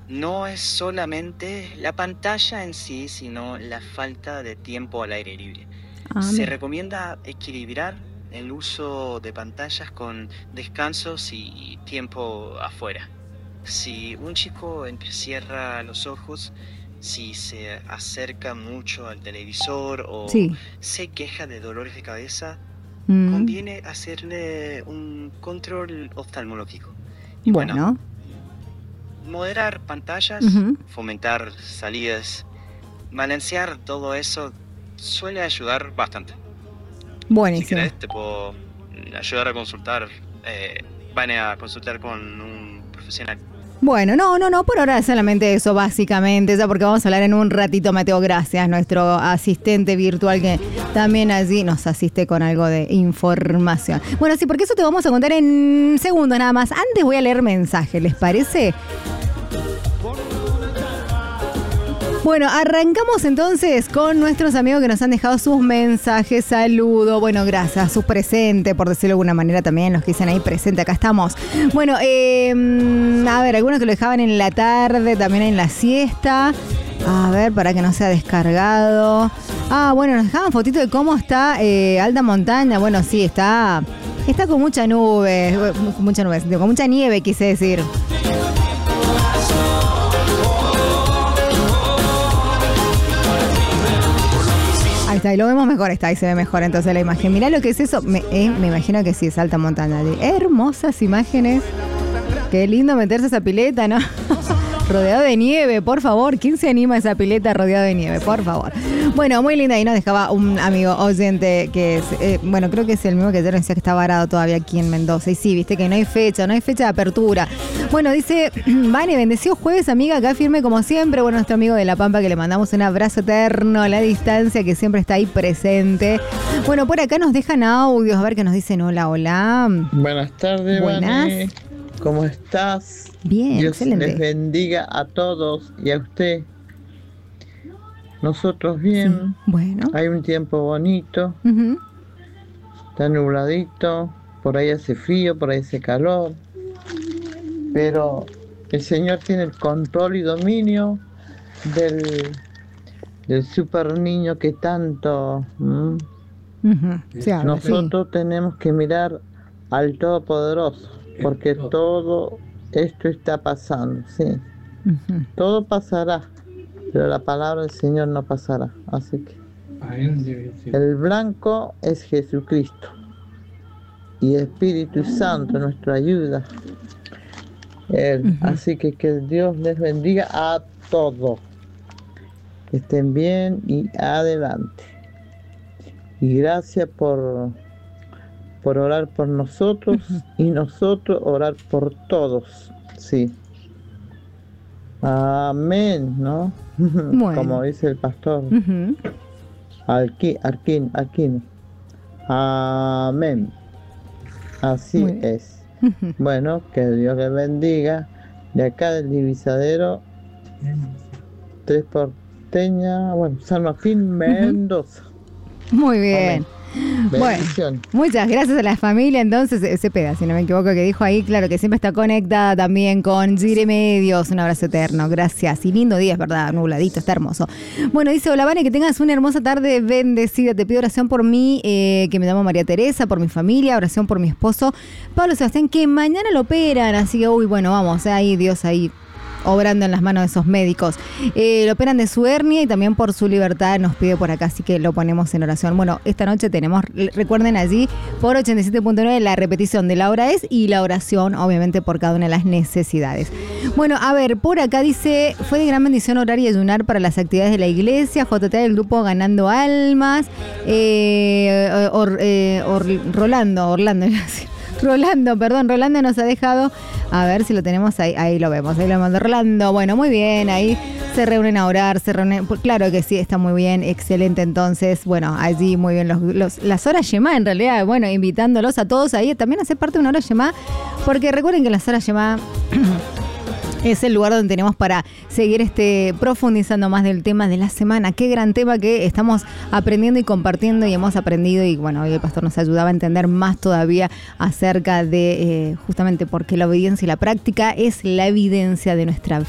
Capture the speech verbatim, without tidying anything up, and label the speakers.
Speaker 1: no es solamente la pantalla en sí, sino la falta de tiempo al aire libre.
Speaker 2: Ah,
Speaker 1: Se
Speaker 2: mira.
Speaker 1: recomienda equilibrar el uso de pantallas con descansos y tiempo afuera. Si un chico cierra los ojos, si se acerca mucho al televisor o
Speaker 2: Sí.
Speaker 1: se queja de dolores de cabeza,
Speaker 2: Mm,
Speaker 1: conviene hacerle un control oftalmológico. Y bueno,
Speaker 2: bueno.
Speaker 1: moderar pantallas,
Speaker 2: Ujú.
Speaker 1: fomentar salidas, balancear todo eso suele ayudar bastante. Si
Speaker 2: Buenísimo.
Speaker 1: querés, te puedo ayudar a consultar, eh, van a consultar con un profesional.
Speaker 2: Bueno, no, no, no, por ahora solamente eso, básicamente, ya porque vamos a hablar en un ratito, Mateo, gracias, nuestro asistente virtual que también allí nos asiste con algo de información. Bueno, sí, porque eso te vamos a contar en segundos nada más. Antes voy a leer mensaje, ¿les parece? Bueno, arrancamos entonces con nuestros amigos que nos han dejado sus mensajes, saludo, bueno, gracias, sus presentes, por decirlo de alguna manera también, los que dicen ahí presente, acá estamos. Bueno, eh, a ver, algunos que lo dejaban en la tarde, también en la siesta, a ver, para que no sea descargado. Ah, bueno, nos dejaban fotito de cómo está eh, alta montaña, bueno, sí, está, está con mucha nube, con mucha nube, con mucha nieve, quise decir. Ahí está, y lo vemos mejor, está, ahí se ve mejor entonces la imagen. Mirá lo que es eso, me, eh, me imagino que sí, es alta montaña. De hermosas imágenes. Qué lindo meterse a esa pileta, ¿no? Rodeado de nieve, por favor. ¿Quién se anima a esa pileta rodeado de nieve? Por favor. Bueno, muy linda. Ahí nos dejaba un amigo oyente que es, eh, bueno, creo que es el mismo que ayer decía que está varado todavía aquí en Mendoza. Y sí, viste que no hay fecha, no hay fecha de apertura. Bueno, dice, Vane, bendecido jueves, amiga, acá firme como siempre. Bueno, nuestro amigo de La Pampa, que le mandamos un abrazo eterno a la distancia, que siempre está ahí presente. Bueno, por acá nos dejan audios, a ver qué nos dicen. Hola, hola.
Speaker 3: Buenas tardes,
Speaker 2: Buenas.
Speaker 3: Vane. ¿Cómo estás?
Speaker 2: Bien,
Speaker 3: Dios
Speaker 2: excelente.
Speaker 3: les bendiga a todos y a usted. Nosotros bien.
Speaker 2: Sí, bueno.
Speaker 3: Hay un tiempo bonito.
Speaker 2: Uh-huh.
Speaker 3: Está nubladito. Por ahí hace frío, por ahí hace calor. Pero el Señor tiene el control y dominio del, del super niño que tanto... ¿m?
Speaker 2: Uh-huh. Sí, habla,
Speaker 3: Nosotros
Speaker 2: sí.
Speaker 3: tenemos que mirar al Todopoderoso, porque todo esto está pasando, sí.
Speaker 2: Uh-huh.
Speaker 3: Todo pasará, pero la palabra del Señor no pasará. Así que el blanco es Jesucristo y Espíritu Santo, nuestra ayuda. Él. Uh-huh. Así que que Dios les bendiga a todos. Que estén bien y adelante. Y gracias por, por orar por nosotros. Uh-huh. Y nosotros orar por todos. Sí. Amén, ¿no? Bueno. Como dice el pastor. Uh-huh. Alqui, Arquín, Arquín. Amén. Así es. Uh-huh. Bueno, que Dios les bendiga. De acá del Divisadero, Tres Porteña, bueno, San Martín, Mendoza.
Speaker 2: Muy bien.
Speaker 3: Amén.
Speaker 2: Bueno, muchas gracias a la familia. Entonces, Cepeda, si no me equivoco, que dijo ahí, claro, que siempre está conectada también con Gire Medios. Un abrazo eterno, gracias. Y lindo día, es verdad, nubladito, está hermoso. Bueno, dice, hola, Vane, que tengas una hermosa tarde bendecida. Te pido oración por mí, eh, que me llamo María Teresa, por mi familia, oración por mi esposo, Pablo Sebastián, que mañana lo operan. Así que, uy, bueno, vamos, ahí, Dios, ahí obrando en las manos de esos médicos. Eh, lo operan de su hernia y también por su libertad nos pide por acá, así que lo ponemos en oración. Bueno, esta noche tenemos, recuerden allí, por ochenta y siete punto nueve la repetición de la hora es y la oración, obviamente, por cada una de las necesidades. Bueno, a ver, por acá dice, fue de gran bendición orar y ayunar para las actividades de la iglesia, J T del grupo Ganando Almas, eh, or, eh, or, Rolando, Orlando, Rolando, perdón, Rolando nos ha dejado, a ver si lo tenemos ahí, ahí lo vemos, ahí lo mando Rolando, bueno, muy bien, ahí se reúnen a orar, se reúnen, claro que sí, está muy bien, excelente, entonces, bueno, allí muy bien, los, los, las horas Yemá, en realidad, bueno, invitándolos a todos ahí también a ser parte de una hora Yemá, porque recuerden que las horas Yemá es el lugar donde tenemos para seguir este profundizando más del tema de la semana. Qué gran tema que estamos aprendiendo y compartiendo y hemos aprendido y bueno, hoy el pastor nos ayudaba a entender más todavía acerca de eh, justamente porque la obediencia y la práctica es la evidencia de nuestra